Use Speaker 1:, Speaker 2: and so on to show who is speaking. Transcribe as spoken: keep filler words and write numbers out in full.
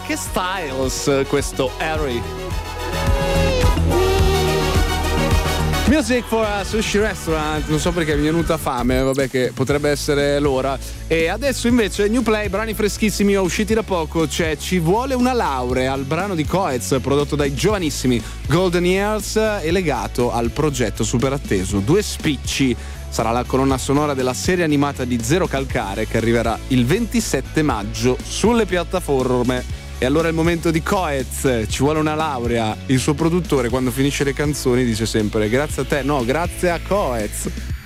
Speaker 1: Che Styles, questo Harry. Music for a Sushi Restaurant, non so perché mi è venuta fame, vabbè che potrebbe essere l'ora. E adesso invece New Play, brani freschissimi usciti da poco, c'è Ci vuole una laurea, al brano di Coez prodotto dai giovanissimi Golden Years e legato al progetto super atteso Due Spicci. Sarà la colonna sonora della serie animata di Zero Calcare che arriverà il ventisette maggio sulle piattaforme. E allora è il momento di Coez, Ci vuole una laurea. Il suo produttore quando finisce le canzoni dice sempre grazie a te, no, grazie a Coez.